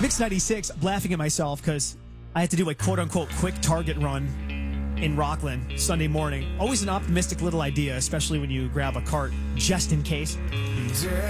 Mix 96, I'm laughing at myself because I had to do a quote-unquote quick Target run in Rockland Sunday morning. Always an optimistic little idea, especially when you grab a cart just in case.